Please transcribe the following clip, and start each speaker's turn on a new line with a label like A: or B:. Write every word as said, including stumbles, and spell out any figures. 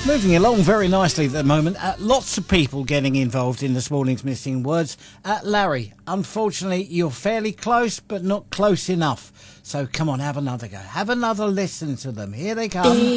A: Moving along very nicely at the moment. Uh, lots of people getting involved in this morning's Missing Words. Uh, Larry, unfortunately, you're fairly close, but not close enough. So come on, have another go. Have another listen to them. Here they come.